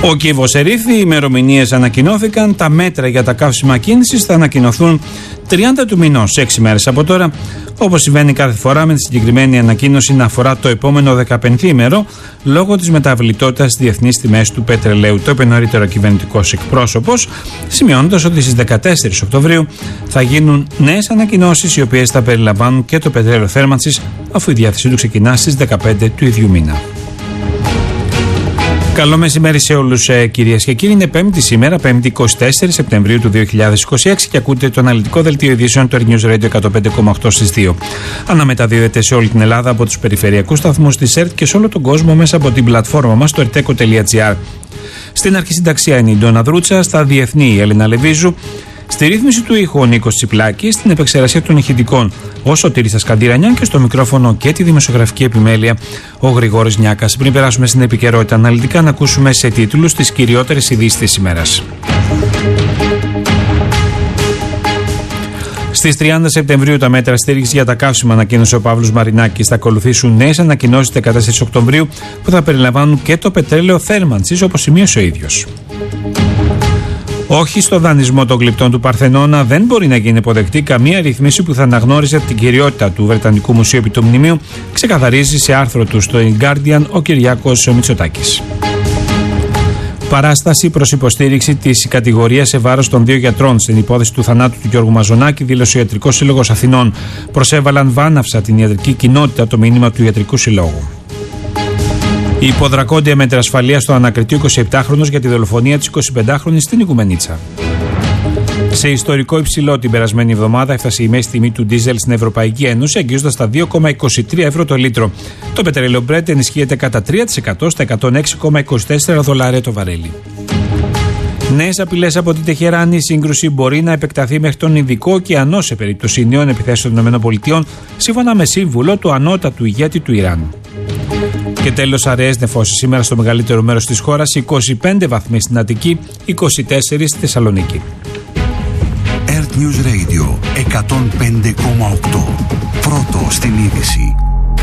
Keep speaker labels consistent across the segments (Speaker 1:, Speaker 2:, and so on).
Speaker 1: Ο κύβος ερήθη, οι ημερομηνίες ανακοινώθηκαν. Τα μέτρα για τα καύσιμα κίνησης θα ανακοινωθούν 30 του μηνός, 6 μέρες από τώρα. Όπως συμβαίνει κάθε φορά, με τη συγκεκριμένη ανακοίνωση να αφορά το επόμενο 15ήμερο λόγω της μεταβλητότητας στις διεθνείς τιμές του πετρελαίου. Το είπε νωρίτερα ο κυβερνητικός εκπρόσωπος, σημειώνοντας ότι στις 14 Οκτωβρίου θα γίνουν νέες ανακοινώσεις, οι οποίες θα περιλαμβάνουν και το πετρέλαιο θέρμανσης, αφού η διάθεσή του ξεκινά στις 15 του ίδιου μήνα. Καλό μεσημέρι σε όλους, κυρίες και κύριοι. Είναι Πέμπτη σήμερα, 5η 24 Σεπτεμβρίου του 2026, και ακούτε το αναλυτικό δελτίο ειδήσεων του News Radio 105,8 στις 2. Αναμεταδίδεται σε όλη την Ελλάδα από τους περιφερειακούς σταθμούς της ΕΡΤ και σε όλο τον κόσμο μέσα από την πλατφόρμα μας στο erteco.gr. Στην αρχισυνταξία είναι η Ντόνα Δρούτσα, στα διεθνή η Έλληνα Λεβίζου. Στη ρύθμιση του ήχου ο Νίκος Τσιπλάκης, στην επεξεργασία των ηχητικών ο Σωτήρης Ασκαντηρανιάν και στο μικρόφωνο και τη δημοσιογραφική επιμέλεια ο Γρηγόρης Νιάκας. Πριν περάσουμε στην επικαιρότητα αναλυτικά, να ακούσουμε σε τίτλους τις κυριότερες ειδήσεις της ημέρας. Στις 30 Σεπτεμβρίου τα μέτρα στήριξης για τα καύσιμα ανακοίνωσε ο Παύλος Μαρινάκης. Θα ακολουθήσουν νέες ανακοινώσεις 14 Οκτωβρίου που θα περιλαμβάνουν και το πετρέλαιο θέρμανσης, όπως σημείωσε ο ίδιος. Όχι στο δανεισμό των γλυπτών του Παρθενώνα, δεν μπορεί να γίνει αποδεκτή καμία ρυθμίση που θα αναγνώριζε την κυριότητα του Βρετανικού Μουσείου επί του Μνημείου, ξεκαθαρίζει σε άρθρο του στο Guardian ο Κυριάκος Μητσοτάκης. Παράσταση προς υποστήριξη της κατηγορίας σε βάρος των 2 γιατρών στην υπόθεση του θανάτου του Γιώργου Μαζονάκη, δήλωσε ο Ιατρικός Σύλλογος Αθηνών. Προσέβαλαν βάναυσα την ιατρική κοινότητα το μήνυμα του Ιατρικού Συλλόγου. Η υποδρακόντια μέτρα ασφαλείας στο ανακριτή 27χρονος για τη δολοφονία της 25χρονης στην Οικουμενίτσα. Σε ιστορικό υψηλό την περασμένη εβδομάδα έφτασε η μέση τιμή του ντίζελ στην Ευρωπαϊκή Ένωση, αγγίζοντας τα 2,23 ευρώ το λίτρο. Το πετρέλαιο Brent ενισχύεται κατά 3% στα 106,24 δολάρια το βαρέλι. Νέες απειλές από τη Τεχεράνη. Η σύγκρουση μπορεί να επεκταθεί μέχρι τον Ινδικό ωκεανό σε περίπτωση νέων επιθέσεων των ΗΠΑ, σύμφωνα με σύμβουλο του ανώτατου ηγέτη του Ιράν. Και τέλος, αραιές νεφώσεις σήμερα στο μεγαλύτερο μέρος της χώρας, 25 βαθμοί στην Αττική, 24 στη Θεσσαλονίκη.
Speaker 2: Earth News Radio 105,8. Πρώτο στην είδηση.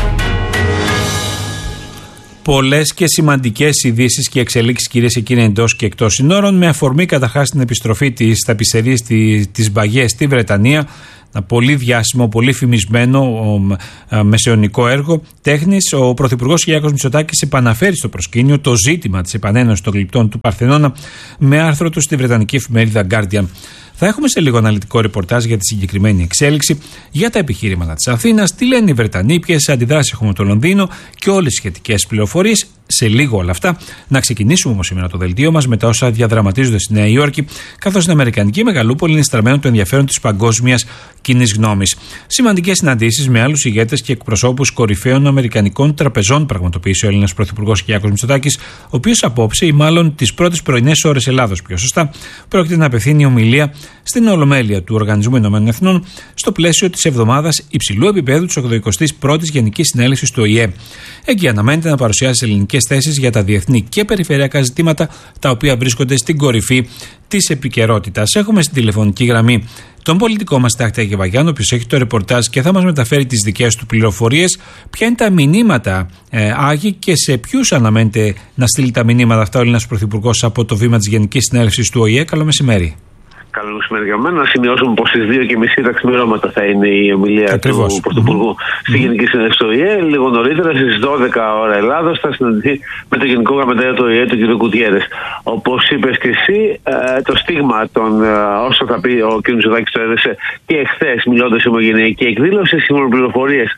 Speaker 1: Πολλές και σημαντικές ειδήσεις και εξελίξεις, κυρίες και κύριοι, εντός και εκτός συνόρων, με αφορμή καταρχάς την επιστροφή της ταπισσερίας της Μπαγιές στη Βρετανία. Ένα πολύ διάσημο, πολύ φημισμένο μεσαιωνικό έργο τέχνης. Ο Πρωθυπουργός Κυριάκος Μητσοτάκης επαναφέρει στο προσκήνιο το ζήτημα της επανένωσης των γλυπτών του Παρθενώνα με άρθρο του στη βρετανική εφημερίδα Guardian. Θα έχουμε σε λίγο αναλυτικό ρεπορτάζ για τη συγκεκριμένη εξέλιξη, για τα επιχείρηματα της Αθήνας, τι λένε οι Βρετανοί, ποιες αντιδράσεις έχουμε το Λονδίνο και όλες τις σχετικές πληροφορίες. Σε λίγο όλα αυτά. Να ξεκινήσουμε όμως σήμερα το δελτίο μας με τα όσα διαδραματίζονται στη Νέα Υόρκη, καθώς στην Αμερικανική μεγαλούπολη είναι στραμμένο το ενδιαφέρον της παγκόσμιας κοινής γνώμης. Σημαντικές συναντήσεις με άλλους ηγέτες και εκπροσώπους κορυφαίων αμερικανικών τραπεζών πραγματοποίησε ο Έλληνας Πρωθυπουργός Κυριάκος Μητσοτάκης, ο οποίος απόψε, ή μάλλον τις πρώτες πρωινές ώρες Ελλάδος πιο σωστά, πρόκειται να απευθύνει ομιλία στην Ολομέλεια του Οργανισμού Ηνωμένων Εθνών στο πλαίσιο της εβδομάδας υψηλού επίπεδου της 81ης Γενικής Συνέλευσης του ΟΗΕ. Εκεί αναμένεται να παρουσιάσει ελληνικές θέσεις για τα διεθνή και περιφερειακά ζητήματα, τα οποία βρίσκονται στην κορυφή της επικαιρότητας. Έχουμε στην τηλεφωνική γραμμή τον πολιτικό μας Τάκη Αγεβαγιάννη, ο οποίος έχει το ρεπορτάζ και θα μας μεταφέρει τις δικές του πληροφορίες. Ποια είναι τα μηνύματα, Άγη, και σε ποιους αναμένεται να στείλει τα μηνύματα αυτά ο Έλληνας Πρωθυπουργός από το βήμα της Γενικής Συνέλευσης του ΟΗΕ. Καλό μεσημέρι.
Speaker 3: Καλό μεσημέρι για μένα. Να σημειώσουμε πως στις 2:30 τα ξημερώματα θα είναι η ομιλία
Speaker 1: Ακριβώς
Speaker 3: του Πρωθυπουργού στη Γενική Συνέλευση του ΟΗΕ. Λίγο νωρίτερα, στις 12 ώρα Ελλάδος, θα συναντηθεί με τον Γενικό Γραμματέα του ΟΗΕ, τον κ. Κουτιέρες. Όπως είπες και εσύ, το στίγμα των όσο θα πει ο κ. Μητσοτάκης το έδεσε και εχθές, μιλώντας σε ομογενειακή εκδήλωση, σύμφωνα με πληροφορίες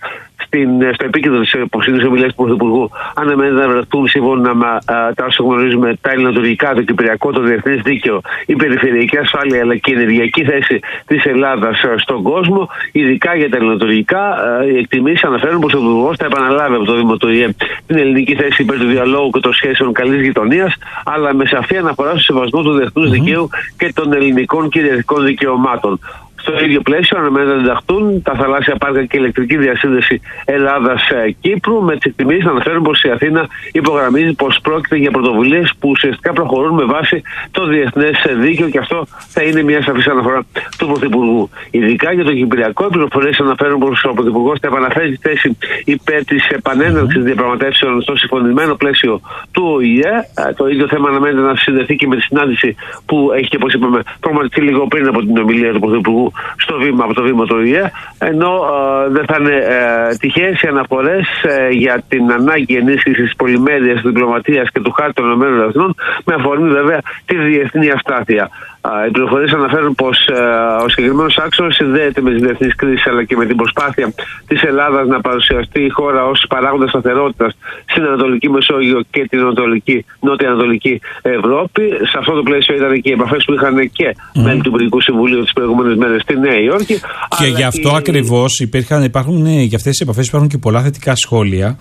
Speaker 3: στο επίκεντρο της υποψήφιας ομιλίας του Πρωθυπουργού, αναμένεται να βρεθούν, σύμφωνα με τα όσα γνωρίζουμε, τα ελληνοτουρκικά, το κυπριακό, το διεθνές δίκαιο, η περιφερειακή ασφάλεια αλλά και η ενεργειακή θέση της Ελλάδας στον κόσμο. Ειδικά για τα ελληνοτουρκικά, οι εκτιμήσεις αναφέρουν πως ο Πρωθυπουργός θα επαναλάβει από το Δήμο του ΙΕ την ελληνική θέση υπέρ του διαλόγου και των σχέσεων καλής γειτονίας, αλλά με σαφή αναφορά στο σεβασμό του διεθνούς δικαίου και των ελληνικών κυριαρχικών δικαιωμάτων. Στο ίδιο πλαίσιο αναμένεται να ενταχθούν τα θαλάσσια πάρκα και η ηλεκτρική διασύνδεση Ελλάδας-Κύπρου, με τις εκτιμήσεις να αναφέρουν πως η Αθήνα υπογραμμίζει πως πρόκειται για πρωτοβουλίες που ουσιαστικά προχωρούν με βάση το διεθνές δίκαιο, και αυτό θα είναι μια σαφής αναφορά του Πρωθυπουργού. Ειδικά για το Κυπριακό, οι πληροφορίες αναφέρουν πως ο Πρωθυπουργός θα επαναφέρει τη θέση υπέρ της επανέναρξης διαπραγματεύσεων στο συμφωνημένο πλαίσιο του ΟΗΕ. Το ίδιο θέμα αναμένεται να συνδεθεί και με τη συνάντηση που έχει, όπως είπαμε, προγραμματιστεί λίγο πριν από την ομιλία του Πρωθυπουργού από το βήμα του ΟΗΕ. Ενώ δεν θα είναι τυχαίες οι αναφορές για την ανάγκη ενίσχυσης της πολυμέρειας, της διπλωματίας και του χάρτη των ΗΠΑ, με αφορμή βέβαια τη διεθνή αστάθεια. Οι πληροφορίες αναφέρουν πως ο συγκεκριμένος άξονας συνδέεται με τις διεθνείς κρίσεις, αλλά και με την προσπάθεια της Ελλάδας να παρουσιαστεί η χώρα ως παράγοντα σταθερότητας στην Ανατολική Μεσόγειο και την Νότια-Ανατολική Ευρώπη. Σε αυτό το πλαίσιο ήταν και οι επαφές που είχαν και μέλη του Υπουργικού Συμβουλίου τις προηγούμενες μέρες στη Νέα Υόρκη.
Speaker 1: Και γι' αυτό ακριβώς για αυτές τις επαφές υπάρχουν και πολλά θετικά σχόλια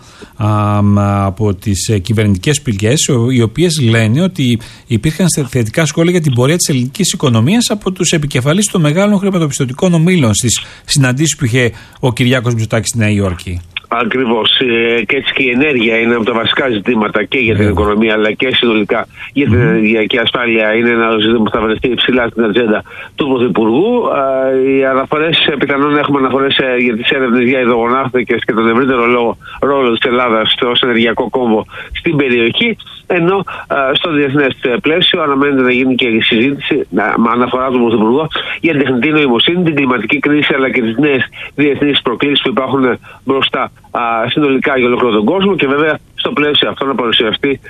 Speaker 1: από τις κυβερνητικές πηγές, οι οποίες λένε ότι υπήρχαν θετικά σχόλια για την πορεία της ελληνικής οικονομίας από τους επικεφαλείς των μεγάλων χρηματοπιστωτικών ομίλων στις συναντήσεις που είχε ο Κυριάκος Μητσοτάκης στη Νέα Υόρκη.
Speaker 3: Ακριβώς. Και έτσι και η ενέργεια είναι από τα βασικά ζητήματα και για την οικονομία, αλλά και συνολικά για την ενεργειακή ασφάλεια. Είναι ένα ζήτημα που θα βρεθεί υψηλά στην ατζέντα του Πρωθυπουργού. Οι αναφορές, πιθανόν έχουμε αναφορές για τις έρευνες για υδρογοναύτικες και τον ευρύτερο ρόλο της Ελλάδας ως ενεργειακό κόμβο στην περιοχή. Ενώ στο διεθνές πλαίσιο αναμένεται να γίνει και η συζήτηση με αναφορά του Πρωθυπουργού για την τεχνητή νοημοσύνη, την κλιματική κρίση, αλλά και τις νέες διεθνείς προκλήσεις που υπάρχουν μπροστά συνολικά για ολόκληρο τον κόσμο, και βέβαια στο πλαίσιο αυτό να παρουσιαστεί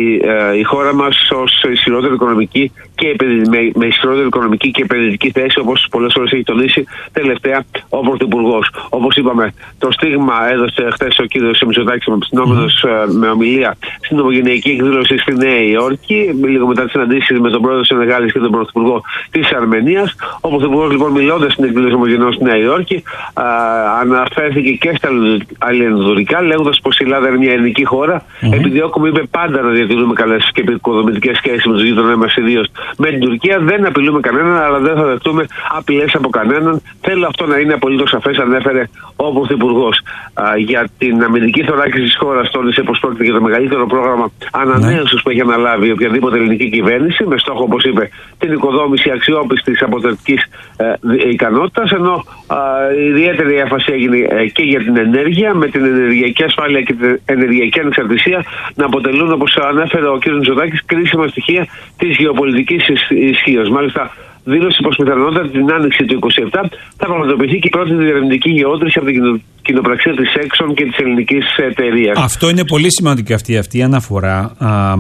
Speaker 3: η χώρα μας ως ισχυρότερη οικονομική με ισχυρότερη οικονομική και επενδυτική θέση, όπως πολλές φορές έχει τονίσει τελευταία ο Πρωθυπουργός. Όπως είπαμε, το στίγμα έδωσε χθες ο κύριος Μητσοτάκης, απευθυνόμενος με ομιλία στην ομογενειακή εκδήλωση στη Νέα Υόρκη, λίγο μετά τις συναντήσεις με τον πρόεδρο της Σενεγάλης και τον πρωθυπουργό της Αρμενίας. Ο Πρωθυπουργός, λοιπόν, μιλώντας στην εκδήλωση ομογενεών στη Νέα Υόρκη, αναφέρθηκε και στα αλληλενδορικά, λέγοντας πως η Ελλάδα είναι μια ελληνική χώρα. Επιδιώκουμε, είπε, πάντα να διατηρούμε καλές και επικοδομητικές σχέσεις με τους γείτονές μας, ιδίως με την Τουρκία. Δεν απειλούμε κανέναν, αλλά δεν θα δεχτούμε απειλές από κανέναν. Θέλω αυτό να είναι απολύτως σαφές, ανέφερε ο Πρωθυπουργός. Για την αμυντική θωράκιση της χώρας, τόνισε πως πρόκειται για το μεγαλύτερο πρόγραμμα ανανέωσης που έχει αναλάβει οποιαδήποτε ελληνική κυβέρνηση, με στόχο, όπως είπε, την οικοδόμηση αξιόπιστης αποτελεσματικής ικανότητας. Ενώ ιδιαίτερη έμφαση έγινε και για την ενέργεια, με την ενεργειακή ασφάλεια και την ενεργειακή ανεξαρτησία να αποτελούν, όπως ανέφερε ο κ. Μητσοτάκης, κρίσιμα στοιχεία της γεωπολιτικής ισχύως. Μάλιστα, δήλωσε πως πιθανότατα την άνοιξη του 2027 θα πραγματοποιηθεί και η πρώτη διερευνητική γεώτρηση από την κοινοπραξία της Exxon και της ελληνικής εταιρείας.
Speaker 1: Αυτό είναι πολύ σημαντικό, αυτή η αναφορά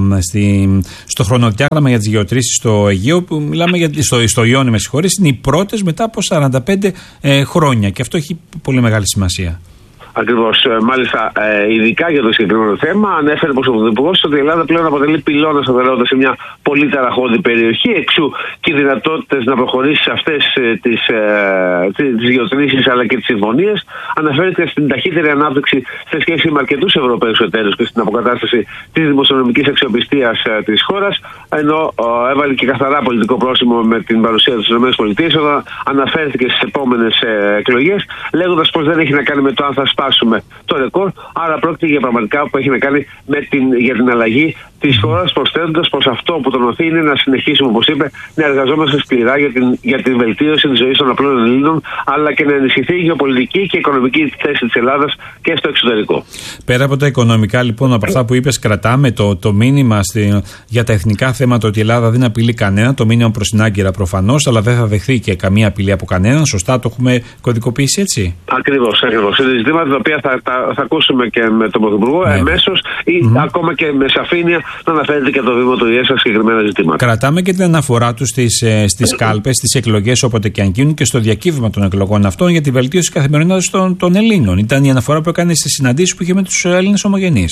Speaker 1: στο χρονοδιάγραμμα για τις γεωτρήσεις στο Αιγαίο, που μιλάμε στο Ιόνιο, με συγχωρείς, είναι οι πρώτες μετά από 45 χρόνια, και αυτό έχει πολύ μεγάλη σημασία.
Speaker 3: Ακριβώς. Μάλιστα, ειδικά για το συγκεκριμένο θέμα, ανέφερε πως ο Πρωθυπουργός ότι η Ελλάδα πλέον αποτελεί πυλώνα σταθερότητας σε μια πολύ ταραχώδη περιοχή. Εξού και οι δυνατότητες να προχωρήσει σε αυτές τις γεωτρήσεις αλλά και τις συμφωνίες. Αναφέρεται στην ταχύτερη ανάπτυξη σε σχέση με αρκετούς Ευρωπαίους εταίρους και στην αποκατάσταση της δημοσιονομικής αξιοπιστίας της χώρας. Ενώ έβαλε και καθαρά πολιτικό πρόσημο με την παρουσία της ΗΠΑ, όταν αναφέρθηκε στις επόμενες εκλογές, λέγοντας πως δεν έχει να κάνει με το αν θα σπάσουμε το ρεκόρ, άρα πρόκειται για πραγματικά που έχει να κάνει για την αλλαγή της χώρας, προσθέτοντας πως αυτό που τον οθεί είναι να συνεχίσουμε, όπως είπε, να εργαζόμαστε σκληρά για την βελτίωση της ζωής των απλών Ελλήνων, αλλά και να ενισχυθεί η γεωπολιτική και οικονομική θέση της Ελλάδας και στο εξωτερικό.
Speaker 1: Πέρα από τα οικονομικά, λοιπόν, από αυτά που είπες, κρατάμε το μήνυμα για τα εθνικά θέματα ότι η Ελλάδα δεν απειλεί κανένα. Το μήνυμα προς την Άγκυρα προφανώς, αλλά δεν θα δεχθεί και καμία απειλή από κανέναν. Σωστά το έχουμε κωδικοποιήσει έτσι?
Speaker 3: Ακριβώς. Είναι ζητήματα τα οποία θα ακούσουμε και με τον Πρωθυπουργό εμέσως ή ακόμα και με σαφήνεια να αναφέρεται και το βήμα του ΙΕ στα συγκεκριμένα ζητήματα.
Speaker 1: Κρατάμε και την αναφορά του στις κάλπες, στις εκλογές, όποτε και αν γίνουν, και στο διακύβευμα των εκλογών αυτών για τη βελτίωση καθημερινότητας των Ελλήνων. Ήταν η αναφορά που έκανε στις συναντήσεις που είχε με τους Έλληνες ομογενείς.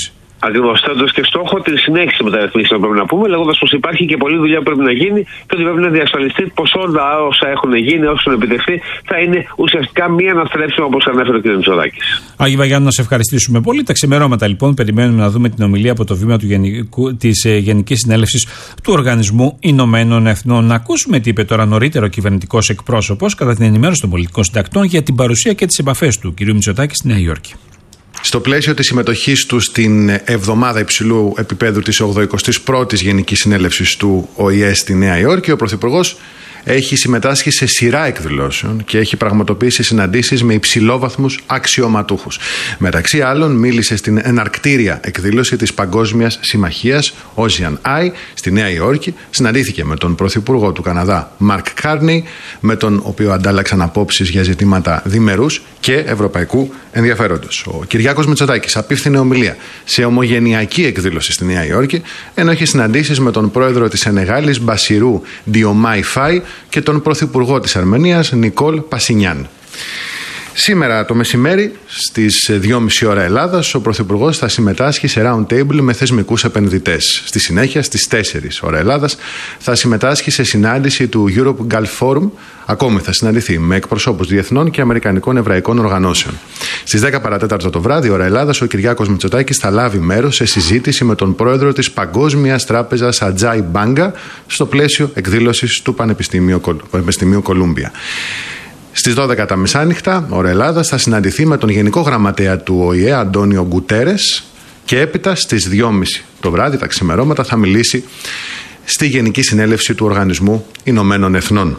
Speaker 3: Ακριβώς, θέτοντας και στόχο την συνέχιση μεταρρυθμίσεων, πρέπει να πούμε, λέγοντας πως υπάρχει και πολλή δουλειά που πρέπει να γίνει και ότι πρέπει να διασφαλιστεί πως όλα όσα έχουν γίνει, όσα έχουν επιτευχθεί, θα είναι ουσιαστικά μία αναστρέψιμο, όπως ανέφερε ο κ. Μητσοτάκης.
Speaker 1: Άγιε Βαγιάννου, να σε ευχαριστήσουμε πολύ. Τα ξημερώματα λοιπόν, περιμένουμε να δούμε την ομιλία από το βήμα της Γενικής Συνέλευσης του Οργανισμού Ηνωμένων Εθνών. Να ακούσουμε τι είπε τώρα νωρίτερα ο κυβερνητικός εκπρόσωπος κατά την ενημέρωση των πολιτικών συντακτών για την παρουσία και τις επαφές του κ. Μητσοτάκη στη Νέα Υόρκη.
Speaker 4: Στο πλαίσιο της συμμετοχής του στην εβδομάδα υψηλού επίπεδου της 81ης Γενικής Συνέλευσης του ΟΗΕ στη Νέα Υόρκη, ο Πρωθυπουργός έχει συμμετάσχει σε σειρά εκδηλώσεων και έχει πραγματοποιήσει συναντήσεις με υψηλόβαθμους αξιωματούχους. Μεταξύ άλλων, μίλησε στην εναρκτήρια εκδήλωση της Παγκόσμιας Συμμαχίας Ocean Eye στη Νέα Υόρκη. Συναντήθηκε με τον Πρωθυπουργό του Καναδά, Μαρκ Κάρνεϊ, με τον οποίο αντάλλαξαν απόψεις για ζητήματα διμερούς και ευρωπαϊκού ενδιαφέροντος. Ο Κυριάκος Μητσοτάκης απίφθινε ομιλία σε ομογενειακή εκδήλωση στη Νέα Υόρκη, ενώ έχει συναντήσεις με τον πρόεδρο της Σενεγάλης, Μπασιρού Ντιομάι Φάι, και τον Πρωθυπουργό της Αρμενίας, Νικόλ Πασινιάν. Σήμερα το μεσημέρι, στις 2.30 ώρα Ελλάδας, ο Πρωθυπουργός θα συμμετάσχει σε round table με θεσμικούς επενδυτές. Στη συνέχεια, στις 4 ώρα Ελλάδας, θα συμμετάσχει σε συνάντηση του Europe Gulf Forum. Ακόμη θα συναντηθεί με εκπροσώπους διεθνών και αμερικανικών εβραϊκών οργανώσεων. Στις 10 παρατέταρτο το βράδυ, ώρα Ελλάδας, ο Κυριάκος Μητσοτάκης θα λάβει μέρος σε συζήτηση με τον πρόεδρο της Παγκόσμιας Τράπεζας Ατζάι Μπάγκα στο πλαίσιο εκδήλωσης του Πανεπιστημίου Κολούμπια. Στις 12 τα μεσάνυχτα, ώρα Ελλάδας, θα συναντηθεί με τον Γενικό Γραμματέα του ΟΗΕ, Αντώνιο Γκουτέρες, και έπειτα στις 2.30 το βράδυ, τα ξημερώματα, θα μιλήσει στη Γενική Συνέλευση του Οργανισμού Ηνωμένων Εθνών.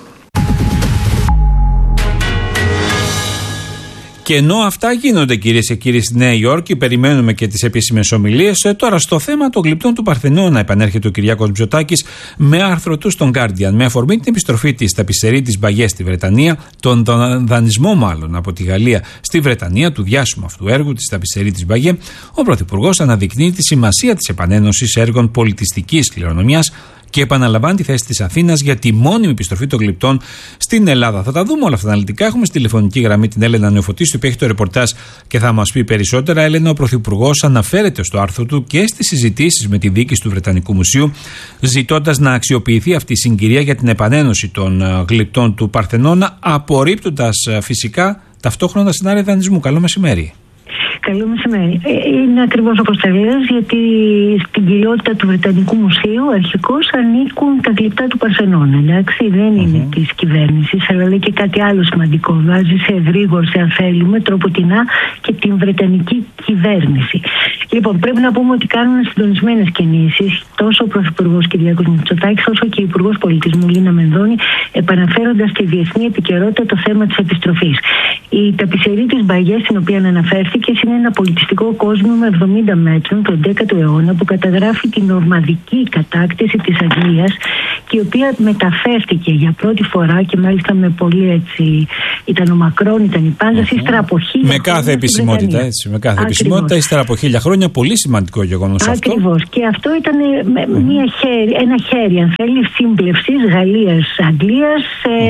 Speaker 1: Και ενώ αυτά γίνονται, κυρίες και κύριοι, στη Νέα Υόρκη, περιμένουμε και τις επίσημες ομιλίες. Τώρα, στο θέμα των γλυπτών του Παρθενώνα, επανέρχεται ο Κυριάκος Μητσοτάκης με άρθρο του στον Guardian. Με αφορμή την επιστροφή της ταπισερή της Μπαγιέ στη Βρετανία, τον δανεισμό μάλλον από τη Γαλλία στη Βρετανία, του διάσημου αυτού έργου της ταπισερή της Μπαγιέ, ο Πρωθυπουργός αναδεικνύει τη σημασία της επανένωσης έργων πολιτιστικής κληρονομιάς και επαναλαμβάνει τη θέση της Αθήνας για τη μόνιμη επιστροφή των γλυπτών στην Ελλάδα. Θα τα δούμε όλα αυτά αναλυτικά. Έχουμε στη τηλεφωνική γραμμή την Έλενα Νεοφωτίστου, που έχει το ρεπορτάζ και θα μας πει περισσότερα. Έλενα, ο Πρωθυπουργός αναφέρεται στο άρθρο του και στις συζητήσεις με τη διοίκηση του Βρετανικού Μουσείου, ζητώντας να αξιοποιηθεί αυτή η συγκυρία για την επανένωση των γλυπτών του Παρθενώνα, απορρίπτοντας φυσικά ταυτόχρονα σενάρια δανεισμού. Καλό μεσημέρι.
Speaker 5: Καλό μεσημέρι. Είναι ακριβώς όπως τα λες, γιατί στην κυριότητα του Βρετανικού Μουσείου αρχικώς ανήκουν τα γλυπτά του Παρθενώνα. Εντάξει, δεν είναι της κυβέρνησης, αλλά λέει και κάτι άλλο σημαντικό. Βάζει σε εγρήγορση, αν θέλουμε, τροποτινά και την Βρετανική κυβέρνηση. Λοιπόν, πρέπει να πούμε ότι κάνουν συντονισμένες κινήσεις τόσο ο Πρωθυπουργός Κυριάκος Μητσοτάκης, όσο και η Υπουργός Πολιτισμού Λίνα Μενδώνη, επαναφέροντας στη διεθνή επικαιρότητα το θέμα της επιστροφής. Η ταπισερή της Μπαγιέ, στην οποία αναφέρθηκε, είναι ένα πολιτιστικό κόσμο με 70 μέτρων του 11ου αιώνα που καταγράφει την νορμανδική κατάκτηση της Αγγλίας και η οποία μεταφέρθηκε για πρώτη φορά και μάλιστα με πολύ έτσι. Ήταν ο Μακρόν, ήταν η Πάντας, ύστερα από 1000 χρόνια.
Speaker 1: Με κάθε επισημότητα, έτσι. Με κάθε επισημότητα, ύστερα από 1000 χρόνια, πολύ σημαντικό γεγονός αυτό.
Speaker 5: Ακριβώς. Και αυτό ήταν ένα χέρι, αν θέλει, σύμπλευσης Γαλλίας-Αγγλίας.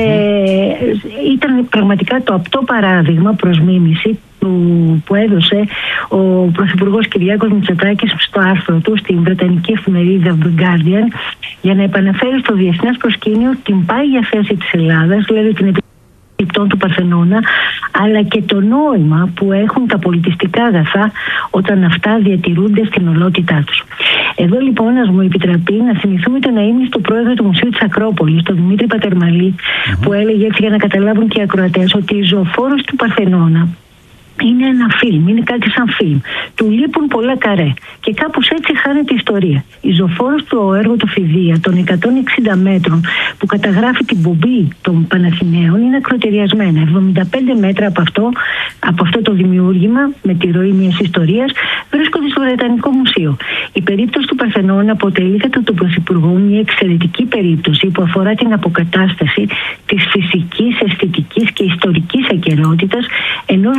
Speaker 5: Ήταν πραγματικά το απτό παράδειγμα προς μίμηση που έδωσε ο Πρωθυπουργός Κυριάκος Μητσοτάκης στο άρθρο του στην Βρετανική εφημερίδα The Guardian, για να επαναφέρει στο διεθνές προσκήνιο την πάγια θέση της Ελλάδας, δηλαδή την γλυπτών του Παρθενώνα, αλλά και το νόημα που έχουν τα πολιτιστικά αγαθά όταν αυτά διατηρούνται στην ολότητά τους. Εδώ λοιπόν, ας μου επιτραπεί να θυμηθούμε τον αείμνηστο του πρόεδρου του Μουσείου της Ακρόπολης, τον Δημήτρη Πατερμαλή, που έλεγε, έτσι για να καταλάβουν και οι ακροατές, ότι η ζωοφόρος του Παρθενώνα είναι ένα φιλμ, είναι κάτι σαν φιλμ. Του λείπουν πολλά καρέ. Και κάπως έτσι χάνεται η ιστορία. Η ζωοφόρος του έργου του Φιδία των 160 μέτρων που καταγράφει την πομπή των Παναθηναίων είναι ακροτεριασμένα. 75 μέτρα από αυτό το δημιούργημα, με τη ροή μιας ιστορίας, βρίσκονται στο Βρετανικό Μουσείο. Η περίπτωση του Παρθενώνα αποτελεί κατά τον Πρωθυπουργό μια εξαιρετική περίπτωση που αφορά την αποκατάσταση της φυσικής, αισθητικής και ιστορικής ακεραιότητας ενός μνημείου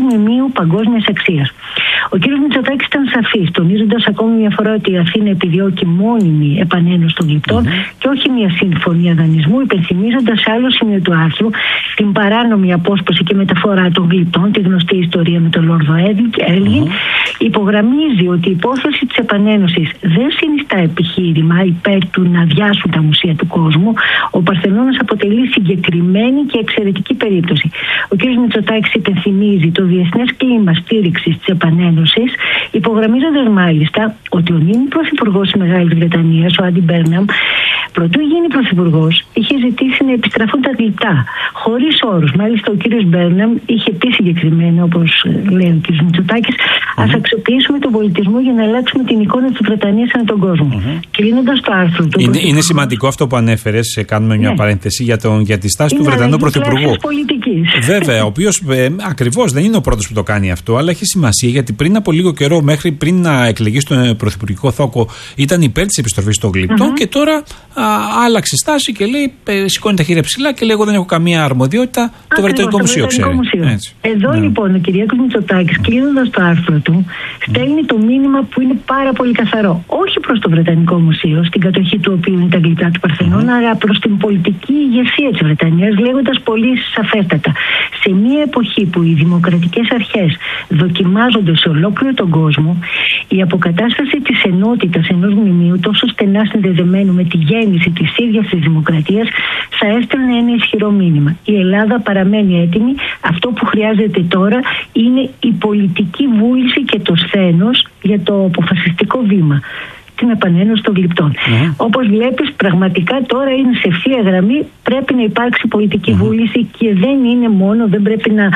Speaker 5: παγκόσμιας αξίας. Ο κ. Μητσοτάκης ήταν σαφής, τονίζοντας ακόμη μια φορά ότι η Αθήνα επιδιώκει μόνιμη επανένωση των γλυπτών και όχι μια συμφωνία δανεισμού, υπενθυμίζοντας σε άλλο σημείο του άρθρου την παράνομη απόσπαση και μεταφορά των γλυπτών, τη γνωστή ιστορία με τον Λόρδο Έλγιν. Υπογραμμίζει ότι η υπόθεση της επανένωσης δεν συνιστά επιχείρημα υπέρ του να αδειάσουν τα μουσεία του κόσμου. Ο Παρθενώνας αποτελεί συγκεκριμένη και εξαιρετική περίπτωση. Ο κ. Μητσοτάκης υπενθυμίζει το διεθνές κλίμα στήριξης της επανένωσης, υπογραμμίζοντας μάλιστα ότι ο νυν πρωθυπουργός της Μεγάλης Βρετανίας, ο Άντι Μπέρναμ, προτού γίνει πρωθυπουργός, είχε ζητήσει να επιστραφούν τα γλυπτά, χωρίς όρους. Μάλιστα, ο κύριος Μπέρναμ είχε πει συγκεκριμένα, όπως λέει ο κύριος Μητσοτάκης, ας αξιοποιήσουμε τον πολιτισμό για να αλλάξουμε την εικόνα της Βρετανίας ανά τον κόσμο. Κλείνοντας το άρθρο του.
Speaker 1: Είναι σημαντικό αυτό που ανέφερες, κάνουμε μια παρένθεση για τη στάση του Βρετανού πρωθυπουργού. Βέβαια, ο οποίος ακριβώς δεν είναι ο πρώτος που το κάνει αυτό, αλλά έχει σημασία γιατί πριν από λίγο καιρό, μέχρι πριν να εκλεγεί στον πρωθυπουργικό θόκο, ήταν υπέρ της επιστροφής των γλυπτών και τώρα άλλαξε στάση και λέει, σηκώνει τα χέρια ψηλά και λέει: εγώ δεν έχω καμία αρμοδιότητα. Το Βρετανικό Μουσείο ξέρει.
Speaker 5: Εδώ λοιπόν ο Κυριάκος Μητσοτάκης, κλείνοντας το άρθρο του, στέλνει το μήνυμα που είναι πάρα πολύ καθαρό. Όχι προς το Βρετανικό Μουσείο, στην κατοχή του οποίου είναι τα γλυπτά του Παρθενώνα, αλλά προς την πολιτική ηγεσία της Βρετανίας, λέγοντας πολύ σαφέστατα: σε μια εποχή που οι δημοκρατικές αρχές δοκιμάζονται σε ολόκληρο τον κόσμο, η αποκατάσταση της ενότητας ενός μνημείου τόσο στενά συνδεδεμένου με τη γέννηση της ίδιας της δημοκρατίας θα έστελνε ένα ισχυρό μήνυμα. Η Ελλάδα παραμένει έτοιμη. Αυτό που χρειάζεται τώρα είναι η πολιτική βούληση και το σθένος για το αποφασιστικό βήμα, την επανένωση των γλυπτών. Όπως βλέπεις, πραγματικά τώρα είναι σε ευθεία γραμμή. Πρέπει να υπάρξει πολιτική βούληση και δεν είναι μόνο, δεν πρέπει να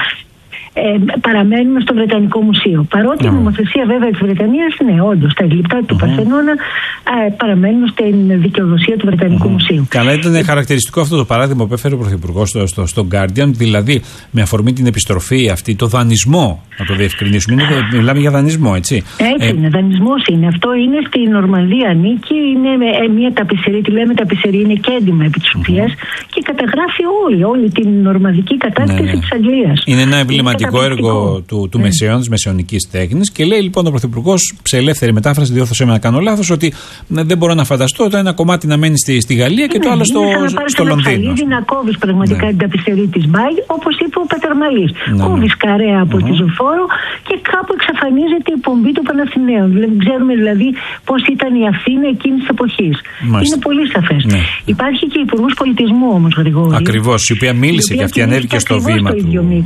Speaker 5: παραμένουμε στο Βρετανικό Μουσείο. Παρότι η νομοθεσία βέβαια της Βρετανίας, ναι, όντως, τα γλυπτά του Παρθενώνα παραμένουν στην δικαιοδοσία του Βρετανικού Μουσείου.
Speaker 1: Καλά, ήταν χαρακτηριστικό αυτό το παράδειγμα που έφερε ο Πρωθυπουργός στο Guardian, δηλαδή με αφορμή την επιστροφή αυτή, το δανεισμό, να το διευκρινίσουμε. Μιλάμε για δανεισμό, έτσι.
Speaker 5: Έτσι είναι, δανεισμός είναι. Αυτό είναι στη Νορμανδία, ανήκει, είναι μια ταπεισερή, τη λέμε ταπεισερή, είναι κέντημα επί της ουσίας και καταγράφει όλη την νορμανδική κατάκτηση της Αγγλίας.
Speaker 1: Είναι ένα εμβληματικό έργο του Μεσαίων, της μεσαιωνικής τέχνης, και λέει λοιπόν ο Πρωθυπουργός, σε ελεύθερη μετάφραση, διόρθωσέ με να κάνω λάθος, ότι δεν μπορώ να φανταστώ το ένα κομμάτι να μένει στη Γαλλία και το άλλο στο Λονδίνο.
Speaker 5: Να κόβεις πραγματικά την ταπεισερή της Μπάγ, όπως είπε ο Πατερμαλής. Κόβεις καρέα από τη Ζωφόρο και κάπου εξαφανίζεται η πομπή του Παναθηναίου. Ξέρουμε δηλαδή πώς ήταν η Αθήνα εκείνης της εποχής. Είναι πολύ σαφές. Υπάρχει και υπουργός πολιτισμού όμως, Γρηγόρη.
Speaker 1: Ακριβώς, η οποία μίλησε και αυτή, ανέβηκε στο βήμα του.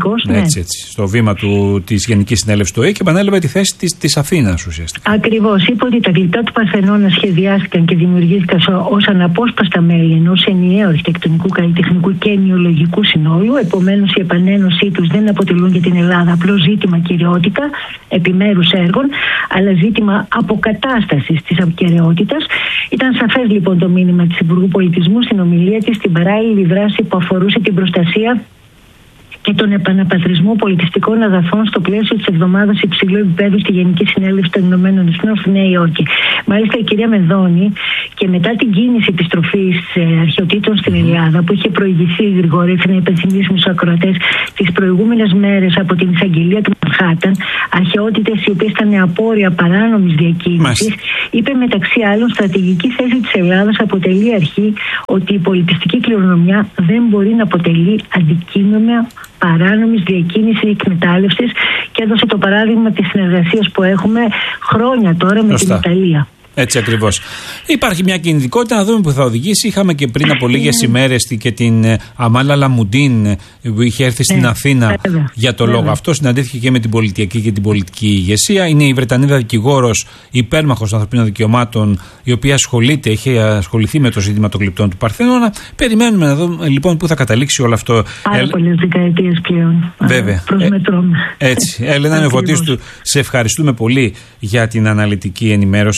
Speaker 1: Στο βήμα της Γενικής Συνέλευσης του ΟΗΕ και επανέλαβε τη θέση της Αθήνας ουσιαστικά.
Speaker 5: Ακριβώς. Είπε ότι τα γλυπτά του Παρθενώνα σχεδιάστηκαν και δημιουργήθηκαν ως αναπόσπαστα μέλη ενός ενιαίου αρχιτεκτονικού, καλλιτεχνικού και ενοιολογικού συνόλου. Επομένως, η επανένωσή τους δεν αποτελούν για την Ελλάδα απλώς ζήτημα κυριότητα επιμέρους έργων, αλλά ζήτημα αποκατάστασης της ακεραιότητας. Ήταν σαφές λοιπόν το μήνυμα της Υπουργού Πολιτισμού στην ομιλία της, στην παράλληλη δράση που αφορούσε την προστασία και τον επαναπατρισμό πολιτιστικών αγαθών στο πλαίσιο της εβδομάδας υψηλού επίπεδου στη Γενική Συνέλευση των Ηνωμένων Εθνών στη Νέα Υόρκη. Μάλιστα, η κυρία Μεδόνη, και μετά την κίνηση επιστροφής αρχαιοτήτων στην Ελλάδα, που είχε προηγηθεί, Γρηγόρη, να υπενθυμίσουμε στους ακροατές, τις προηγούμενες μέρες από την εισαγγελία του Μανχάταν, αρχαιότητες οι οποίες ήταν απόρρια παράνομης διακίνησης, είπε μεταξύ άλλων: στρατηγική θέση της Ελλάδας αποτελεί αρχή ότι η πολιτιστική κληρονομιά δεν μπορεί να αποτελεί αντικείμενο παράνομης διακίνησης ή εκμετάλλευσης, και έδωσε το παράδειγμα της συνεργασίας που έχουμε χρόνια τώρα με την Ιταλία.
Speaker 1: Έτσι ακριβώς. Υπάρχει μια κινητικότητα, να δούμε που θα οδηγήσει. Είχαμε και πριν από λίγες ημέρες και την Αμάλα Λαμουντίν που είχε έρθει στην Αθήνα για το λόγο αυτό. Συναντήθηκε και με την πολιτιακή και την πολιτική ηγεσία. Είναι η Βρετανίδα δικηγόρος, υπέρμαχος των ανθρωπίνων δικαιωμάτων, η οποία είχε ασχοληθεί με το ζήτημα των γλυπτών του Παρθενώνα. Περιμένουμε να δούμε λοιπόν πού θα καταλήξει όλο αυτό.
Speaker 5: Πάρα πολλές δεκαετίες πλέον.
Speaker 1: Βέβαια.
Speaker 5: Προσμετρούμε.
Speaker 1: Έτσι. Έλενα Νεοφωτίστου, σε ευχαριστούμε πολύ για την αναλυτική ενημέρωση.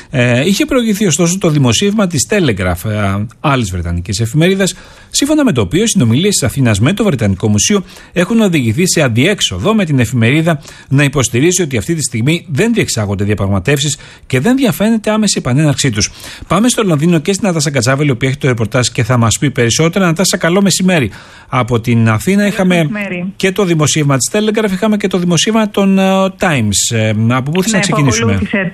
Speaker 1: Είχε προηγηθεί ωστόσο το δημοσίευμα της Telegraph, άλλης βρετανικής εφημερίδας, σύμφωνα με το οποίο οι συνομιλίες της Αθήνας με το Βρετανικό Μουσείο έχουν οδηγηθεί σε αδιέξοδο, με την εφημερίδα να υποστηρίζει ότι αυτή τη στιγμή δεν διεξάγονται διαπραγματεύσεις και δεν διαφαίνεται άμεση επανέναρξή τους. Πάμε στο Λονδίνο και στην Νατάσα Κατσάβελη, η οποία έχει το ρεπορτάζ και θα μας πει περισσότερα. Νατάσα, καλό μεσημέρι. Από την Αθήνα είχαμε και το δημοσίευμα της Telegraph, είχαμε και το δημοσίευμα των Times. Από πού θες να ξεκινήσουμε?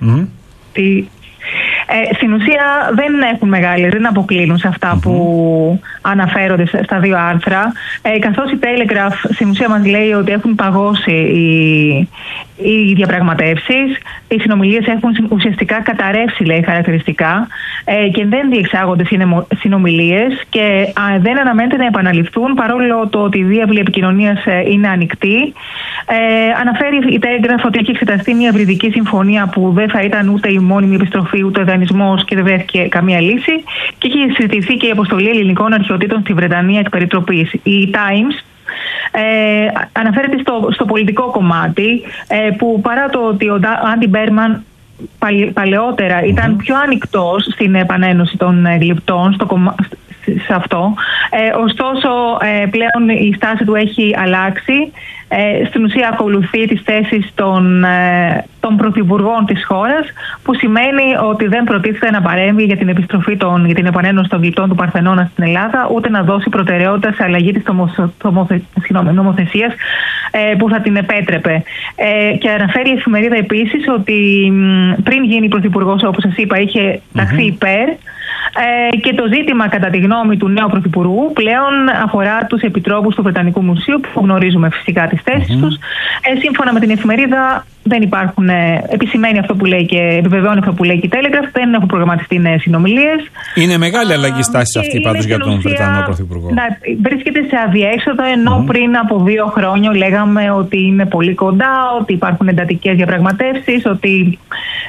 Speaker 6: Στην ουσία δεν αποκλίνουν σε αυτά που αναφέρονται στα δύο άρθρα, καθώς η Telegraph στην ουσία μας λέει ότι έχουν παγώσει οι διαπραγματεύσεις, οι συνομιλίες έχουν ουσιαστικά καταρρεύσει, λέει, χαρακτηριστικά, και δεν διεξάγονται συνομιλίες και δεν αναμένεται να επαναληφθούν, παρόλο το ότι η διάβλη επικοινωνίας είναι ανοιχτή. Αναφέρει η Telegraph ότι έχει εξεταστεί μια ευρυδική συμφωνία που δεν θα ήταν ούτε η μόνιμη επιστροφή ούτε ο δανεισμός και δεν βρέθηκε καμία λύση, και έχει συζητηθεί και η αποστολή ελληνικών αρχαιοτήτων στη Βρετανία εκ περιτροπής. Η Times αναφέρεται στο πολιτικό κομμάτι, που παρά το ότι ο Άντι Μπέρμαν παλαιότερα ήταν πιο ανοιχτός στην επανένωση των γλυπτών σε αυτό, ωστόσο πλέον η στάση του έχει αλλάξει. Στην ουσία ακολουθεί τις θέσεις των πρωθυπουργών της χώρας, που σημαίνει ότι δεν προτίθεται να παρέμβει για την επιστροφή για την επανένωση των γλυπτών του Παρθενώνα στην Ελλάδα, ούτε να δώσει προτεραιότητα σε αλλαγή της νομοθεσίας που θα την επέτρεπε. Και αναφέρει η εφημερίδα επίσης ότι πριν γίνει πρωθυπουργός, όπως σας είπα, είχε ταχθεί υπέρ, και το ζήτημα, κατά τη γνώμη του νέου πρωθυπουργού, πλέον αφορά τους επιτρόπους του Βρετανικού Μουσείου, που γνωρίζουμε φυσικά τις θέσεις τους. Σύμφωνα με την εφημερίδα, δεν υπάρχουν, επισημαίνει αυτό που λέει και επιβεβαιώνει αυτό που λέει και η Telegraph, δεν έχουν προγραμματιστεί νέες συνομιλίες.
Speaker 1: Είναι μεγάλη αλλαγή στάση αυτή πάντως για τον Βρετανό πρωθυπουργό.
Speaker 6: Βρίσκεται σε αδιέξοδο, ενώ πριν από 2 χρόνια λέγαμε ότι είναι πολύ κοντά, ότι υπάρχουν εντατικές διαπραγματεύσεις, ότι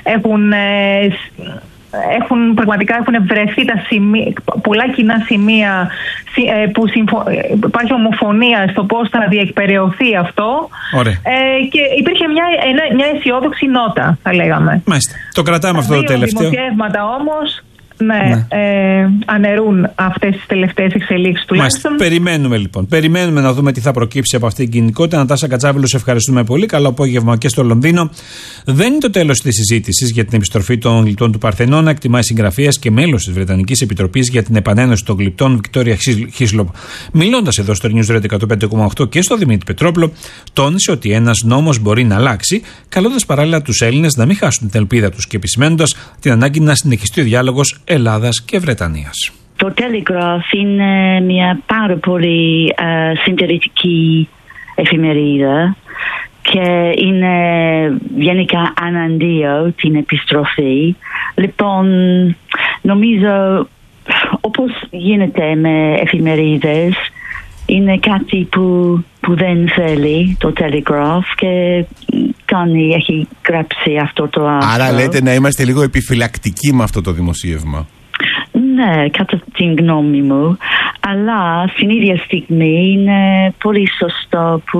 Speaker 6: πραγματικά έχουν βρεθεί πολλά κοινά σημεία που υπάρχει ομοφωνία στο πώς θα διεκπεραιωθεί αυτό. Και υπήρχε μια αισιόδοξη νότα, θα λέγαμε.
Speaker 1: Μάλιστα. Το κρατάμε αυτό το τελευταίο.
Speaker 6: Τα δημοσιεύματα όμως αναιρούν αυτές τις τελευταίες εξελίξεις τουλάχιστον.
Speaker 1: Περιμένουμε λοιπόν. Περιμένουμε να δούμε τι θα προκύψει από αυτή την κοινικότητα. Νατάσα Κατσάβελου, σε ευχαριστούμε πολύ. Καλό απόγευμα και στο Λονδίνο. Δεν είναι το τέλος της συζήτησης για την επιστροφή των γλυπτών του Παρθενώνα, εκτιμάει συγγραφέας και μέλος της Βρετανικής Επιτροπής για την επανένωση των γλυπτών, Βικτόρια Χίσλοπ. Μιλώντας εδώ στο News Radio 105,8 και στο Δημήτρη Πετρόπουλο, τόνισε ότι ένας νόμος μπορεί να αλλάξει, καλώντας παράλληλα τους Έλληνες να μην χάσουν την ελπίδα τους και επισημαίνοντας την ανάγκη να συνεχιστεί ο διάλογος Ελλάδας και Βρετανίας.
Speaker 7: Το Telegraph είναι μια πάρα πολύ συντηρητική εφημερίδα και είναι γενικά αναντίον την επιστροφή. Λοιπόν, νομίζω όπως γίνεται με εφημερίδες, είναι κάτι που δεν θέλει το Telegraph και έχει γράψει αυτό το άρθρο.
Speaker 8: Άρα λέτε να είμαστε λίγο επιφυλακτικοί με αυτό το δημοσίευμα.
Speaker 7: Ναι, κατά την γνώμη μου. Αλλά στην ίδια στιγμή είναι πολύ σωστό που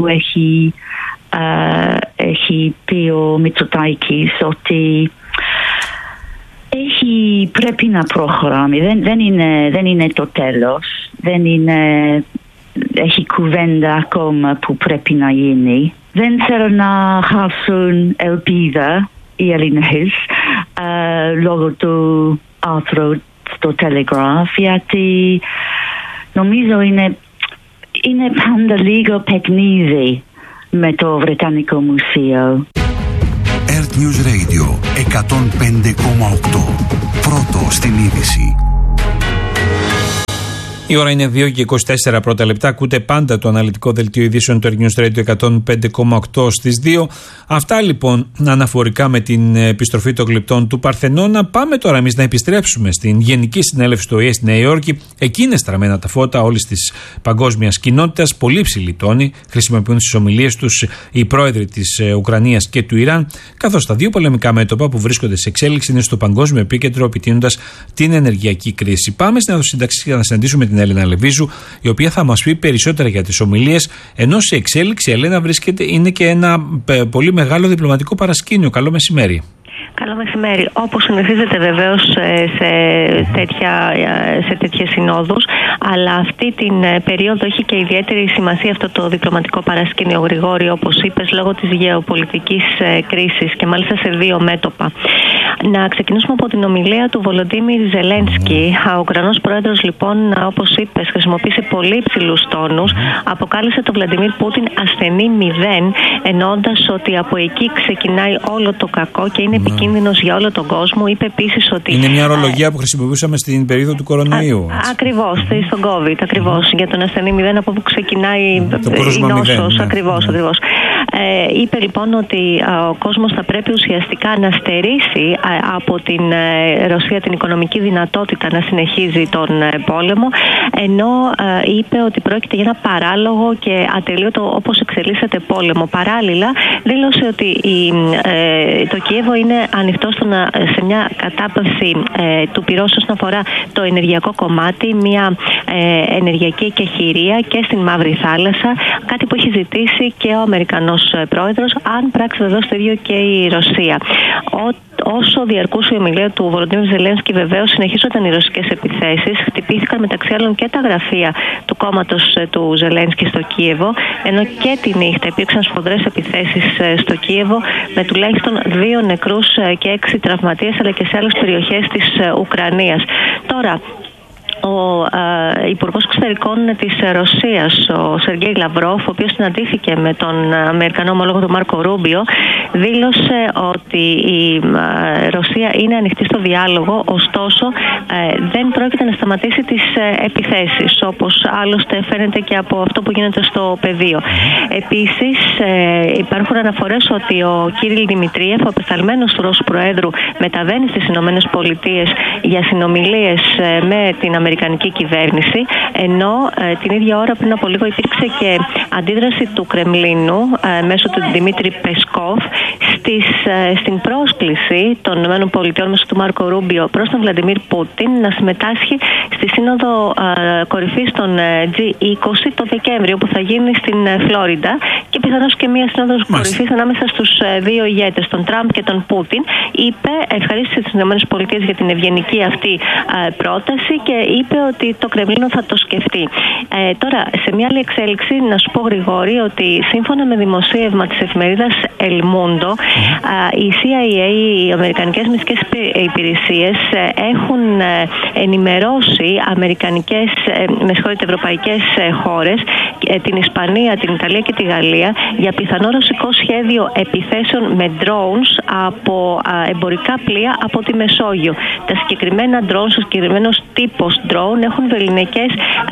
Speaker 7: έχει πει ο Μητσοτάκης ότι πρέπει να προχωράμε. Δεν είναι το τέλος. Έχει κουβέντα ακόμα που πρέπει να γίνει. Δεν θέλω να χάσουν ελπίδα οι Έλληνες λόγω του άρθρου στο Telegraph, γιατί νομίζω είναι πάντα λίγο παιχνίδι με το Βρετανικό Μουσείο.
Speaker 2: Earth News Radio 105,8. Πρώτο στην είδηση.
Speaker 1: Η ώρα είναι 2 και 24 πρώτα λεπτά. Ακούτε πάντα το αναλυτικό δελτίο ειδήσεων του Earth News Radio 105,8 στις 2. Αυτά λοιπόν αναφορικά με την επιστροφή των γλυπτών του Παρθενώνα. Πάμε τώρα εμείς να επιστρέψουμε στην Γενική Συνέλευση του ΟΗΕ στη Νέα Υόρκη. Εκεί είναι στραμμένα τα φώτα όλης της παγκόσμιας κοινότητας. Πολύ ψηλοί τόνοι χρησιμοποιούν στις ομιλίες τους οι πρόεδροι της Ουκρανίας και του Ιράν. Καθώς τα δύο πολεμικά μέτωπα που βρίσκονται σε εξέλιξη είναι στο παγκόσμιο επίκεντρο, επιτείνοντας την ενεργειακή κρίση. Πάμε στην Αδοσύνταξη για να συναντήσουμε την Έλενα Λεβίζου, η οποία θα μας πει περισσότερα για τις ομιλίες. Ενώ σε εξέλιξη, Ελένα, είναι και ένα πολύ μεγάλο διπλωματικό παρασκήνιο. Καλό μεσημέρι.
Speaker 9: Καλό μεσημέρι. Όπως συνηθίζεται βεβαίως σε τέτοιες συνόδους, αλλά αυτή την περίοδο έχει και ιδιαίτερη σημασία αυτό το διπλωματικό παρασκήνιο, Γρηγόρη, όπως είπες, λόγω της γεωπολιτικής κρίσης και μάλιστα σε δύο μέτωπα. Να ξεκινήσουμε από την ομιλία του Βολοντίμιρ Ζελένσκι. Ο Ουκρανός πρόεδρος, λοιπόν, όπως είπες, χρησιμοποίησε πολύ υψηλούς τόνους. Αποκάλεσε τον Βλαντιμίρ Πούτιν ασθενή 0, εννοώντας ότι από εκεί ξεκινάει όλο το κακό και είναι επικίνδυνος για όλο τον κόσμο. Είπε επίσης ότι. Είναι
Speaker 1: μια ορολογία που χρησιμοποιούσαμε στην περίοδο του κορονοϊού.
Speaker 9: Ακριβώς, στον COVID. Ακριβώς. Για τον ασθενή 0, από όπου ξεκινάει η νόσος. Ακριβώς. Είπε λοιπόν ότι ο κόσμος θα πρέπει ουσιαστικά να στερήσει από την Ρωσία την οικονομική δυνατότητα να συνεχίζει τον πόλεμο, ενώ είπε ότι πρόκειται για ένα παράλογο και ατελείωτο όπως εξελίσσεται πόλεμο. Παράλληλα δήλωσε ότι το Κιέβο είναι ανοιχτό σε μια κατάπαυση του πυρός όσον αφορά το ενεργειακό κομμάτι, μια ενεργειακή εκεχηρία και στην Μαύρη Θάλασσα, κάτι που έχει ζητήσει και ο Αμερικανός πρόεδρος, αν πράξει βεβαίως το ίδιο και η Ρωσία. Όσο διαρκούσε η ομιλία του Βολοντίμιρ Ζελένσκι, βεβαίως συνεχίζονταν οι ρωσικές επιθέσεις. Χτυπήθηκαν μεταξύ άλλων και τα γραφεία του κόμματος του Ζελένσκι στο Κίεβο, ενώ και τη νύχτα υπήρξαν σφοδρές επιθέσεις στο Κίεβο με τουλάχιστον 2 νεκρούς και 6 τραυματίες, αλλά και σε άλλες περιοχές της Ουκρανίας. Τώρα, ο Υπουργός Εξωτερικών της Ρωσίας, ο Σεργέη Λαυρόφ, ο οποίος συναντήθηκε με τον Αμερικανό ομόλογο του Μάρκο Ρούμπιο, δήλωσε ότι η Ρωσία είναι ανοιχτή στο διάλογο, ωστόσο δεν πρόκειται να σταματήσει τις επιθέσεις, όπως άλλωστε φαίνεται και από αυτό που γίνεται στο πεδίο. Επίσης υπάρχουν αναφορές ότι ο Κύριλ Δημητρίεφ, ο απεσταλμένος του Ρώσου Προέδρου, μεταβαίνει στις Ηνωμένες Πολιτείες για συνομιλίες με την Αμερικανική κυβέρνηση, ενώ την ίδια ώρα πριν από λίγο υπήρξε και αντίδραση του Κρεμλίνου μέσω του Δημήτρη Πεσκόφ στην πρόσκληση των ΗΠΑ μέσω του Μάρκο Ρούμπιο προς τον Βλαντιμίρ Πούτιν να συμμετάσχει στη σύνοδο κορυφής των G20 το Δεκέμβριο, που θα γίνει στην Φλόριντα, και πιθανώς και μια σύνοδος κορυφής ανάμεσα στους δύο ηγέτες, τον Τραμπ και τον Πούτιν. Είπε, ευχαρίστησε τις ΗΠΑ για την ευγενική αυτή πρόταση και είπε ότι το Κρεμλίνο θα το σκεφτεί. Τώρα, σε μια άλλη εξέλιξη, να σου πω, Γρηγόρη, ότι σύμφωνα με δημοσίευμα της εφημερίδας El Mundo, η CIA, οι Αμερικανικές Μυστικές Υπηρεσίες, έχουν ενημερώσει ευρωπαϊκές χώρες, την Ισπανία, την Ιταλία και τη Γαλλία, για πιθανό ρωσικό σχέδιο επιθέσεων με drones από εμπορικά πλοία από τη Μεσόγειο. Τα συγκεκριμένα drones, ο συγκεκριμένος τύπος drone, έχουν βεληνικές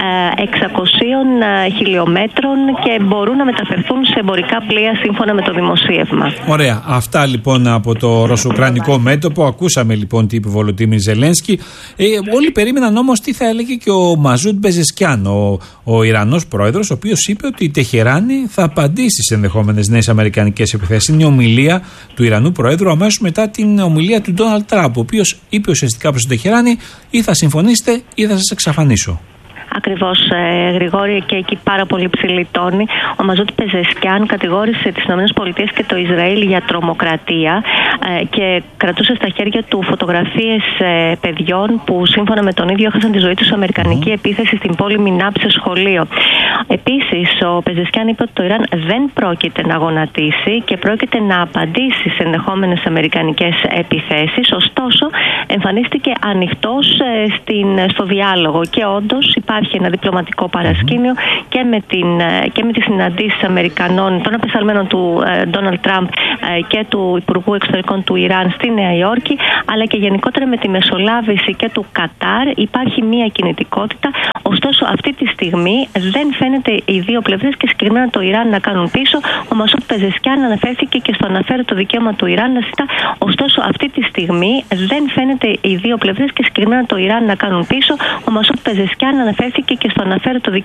Speaker 9: 600 χιλιόμετρων και μπορούν να μεταφερθούν σε εμπορικά πλοία σύμφωνα με το δημοσίευμα.
Speaker 1: Ωραία. Αυτά λοιπόν από το ρωσο-ουκρανικό μέτωπο. Ακούσαμε λοιπόν τι είπε ο Βολοντίμιρ Ζελένσκι. Όλοι περίμεναν όμως τι θα έλεγε και ο Μαζούντ Πεζεσκιάν, ο Ιρανός πρόεδρος, ο οποίος είπε ότι η Τεχεράνη θα απαντήσει στις ενδεχόμενες νέες αμερικανικές επιθέσεις. Είναι η ομιλία του Ιρανού πρόεδρου αμέσως μετά την ομιλία του Ντόναλντ Τραμπ, ο οποίος είπε ουσιαστικά προς την Τεχεράνη, ή θα συμφωνήσετε ή θα σας εξαφανίσω.
Speaker 9: Ακριβώς, Γρηγόρη, και εκεί πάρα πολύ ψηλή τόνη. Ο Μαζούντ Πεζεσκιάν κατηγόρησε τις ΗΠΑ και το Ισραήλ για τρομοκρατία και κρατούσε στα χέρια του φωτογραφίες παιδιών που σύμφωνα με τον ίδιο έχασαν τη ζωή τους σε αμερικανική επίθεση στην πόλη Μινάπ σε σχολείο. Επίσης, ο Πεζεσκιάν είπε ότι το Ιράν δεν πρόκειται να γονατίσει και πρόκειται να απαντήσει σε ενδεχόμενες αμερικανικές επιθέσεις. Ωστόσο, εμφανίστηκε ανοιχτός στο διάλογο και όντως υπάρχει ένα διπλωματικό παρασκήνιο και με τις συναντήσεις Αμερικανών, των απεσταλμένων του Ντόναλντ Τραμπ και του Υπουργού Εξωτερικών του Ιράν στη Νέα Υόρκη, αλλά και γενικότερα με τη μεσολάβηση και του Κατάρ υπάρχει μια κινητικότητα. Ωστόσο, αυτή τη στιγμή δεν φαίνεται οι δύο πλευρές και συγκεκριμένα το Ιράν να κάνουν πίσω. Ο Μαζούντ Πεζεσκιάν αναφέρθηκε και στο αναφέρετο δικαίωμα του Ιράν να ζητά. Ωστόσο, αυτή τη στιγμή δεν φαίνεται οι δύο πλευρές και συγκεκριμένα το Ιράν να κάνουν πίσω. Ο Μαζούντ Πεζεσκιάν αναφέρθηκε και στο αναφέρετο δικαίωμα